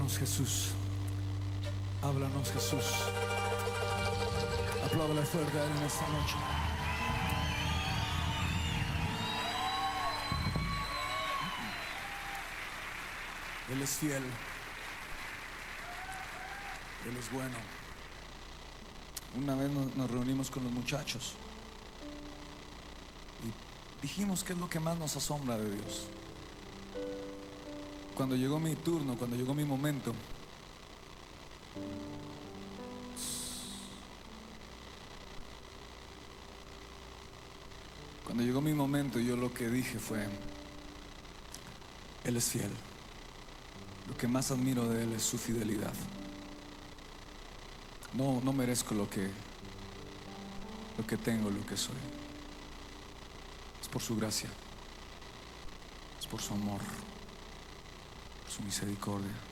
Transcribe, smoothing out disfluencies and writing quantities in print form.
Háblanos, Jesús. Háblanos, Jesús. Apláudale fuerte a Él en esta noche. Él es fiel. Él es bueno. Una vez nos reunimos con los muchachos y dijimos qué es lo que más nos asombra de Dios. Cuando llegó mi turno, cuando llegó mi momento, yo lo que dije fue: Él es fiel. Lo que más admiro de Él es su fidelidad. No merezco lo que tengo, lo que soy. Es por su gracia, es por su amor, por su misericordia.